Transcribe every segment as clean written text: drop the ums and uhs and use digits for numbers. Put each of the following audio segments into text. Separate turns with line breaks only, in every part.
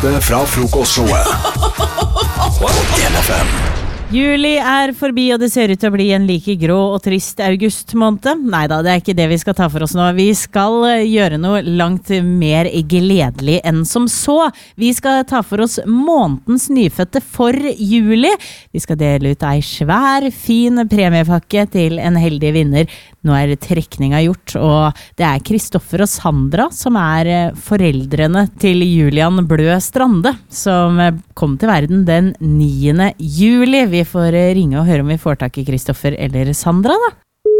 beste fra frokostshowet. På NFM.
Juli forbi, og det ser ut til å bli en like grå og trist augustmåned. Neida, det ikke det vi skal ta for oss nå. Vi skal gjøre noe langt mer gledelig enn som så. Vi skal ta for oss månedens nyfødte for juli. Vi skal dele ut ei svær, fin premiepakke til en heldig vinner. Nå trekninga gjort, og det Kristoffer og Sandra som foreldrene til Julian Blø Strande, som kom til verden den 9. juli. Vi får ringe og høre om vi får tak i Kristoffer eller Sandra, da.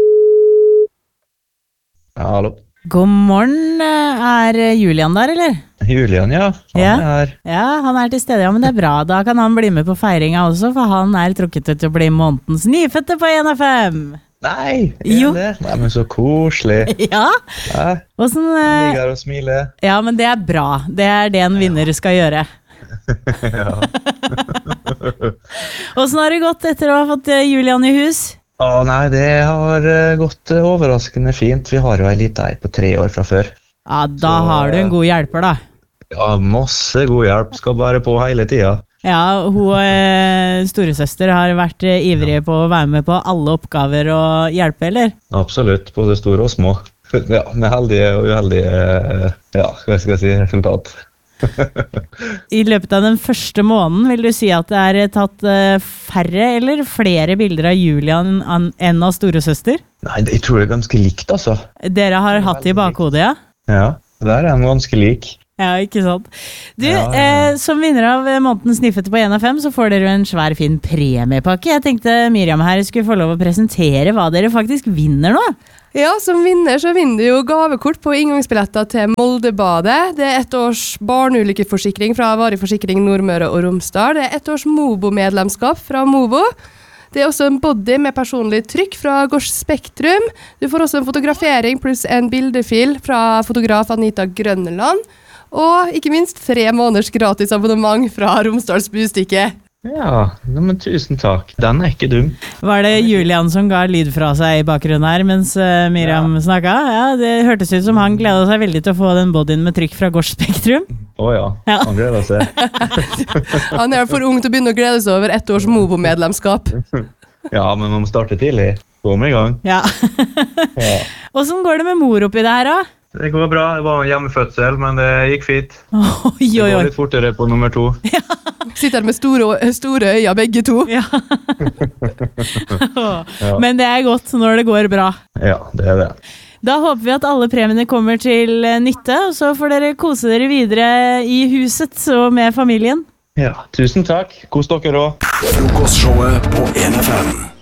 Ja, hallo.
God morgen, Julian der, eller?
Julian, ja. Han her.
Ja, han til stede, ja, men det bra. Da kan han bli med på feiringa også, for han trukket ut til å bli månedens nyfødte på NFM.
Nei,
Jo.
det? Nei, men så koselig.
Ja.
Ja,
Hvordan,
han ligger her og smiler.
ja, men det bra. Det det en vinner skal gjøre.
Ja.
Hvordan har det gått etter å ha fått Julian i hus?
Nei, det har gått overraskende fint. Vi har jo en liten på 3 år fra før.
Ja, da
Så,
har du en god hjelper, da.
Ja, masse god hjelp. Skal bare på hele tiden.
Ja, hun storesøster har vært ivrige på å være med på alle oppgaver og hjelpe, eller?
Absolutt, både store og små. Ja, med heldige og uheldige, ja, hva skal jeg si, resultat.
I løpet av den første måneden vil du si at det tatt færre eller flere bilder av Julian enn av storesøster?
Nei, jeg tror det ganske likt, altså.
Dere har hatt det i bakhodet, ja?
Ja, der han ganske lik.
Ja, ikke sant. Du,
Ja.
som vinner av månedens nyfødte på NFM, så får dere en svær fin premiepakke. Jeg tenkte Miriam her skulle få lov å presentere hva dere faktisk vinner nå.
Ja, som vinner så vinner du jo gavekort på inngangsbilletter til Moldebadet. Det 1 års barneulykkeforsikring fra Varig Forsikring Nordmøre og Romsdal. Det 1 års Mobo-medlemskap fra Mobo. Det også en body med personlig trykk fra Gors Spektrum. Du får også en fotografering pluss en bildefil fra fotograf Anita Grønneland. Og ikke minst 3 måneders gratis abonnement fra Romsdals Bustikke.
Ja, men tusen takk. Den ikke dum.
Var det Julian som ga lyd fra seg i bakgrunnen her mens Miriam snakket? Ja, det hørtes ut som han gledet seg veldig til å få den bodyen med trykk fra Gors Spektrum.
Ja,
Ja.
han gleder seg.
Han for ung til å begynne å glede seg over 1 års Mobo-medlemskap.
Ja, men man må starte tidlig. Kom i gang.
Ja.
Ja.
Hvordan går det med mor oppi det her da?
Det går bra. Det var en hjemmefødsel, men det gikk fint.
Oi,
Det
oi,
går
oi.
litt fortere på nummer 2.
Sitter med store øyne begge to.
Ja. Men det godt når det går bra.
Ja, det det.
Da håper vi at alle premiene kommer til nytte, og så får dere kose dere videre i huset og med familien.
Ja, tusen takk. Kos dere også.
Frokostshowet på NFM.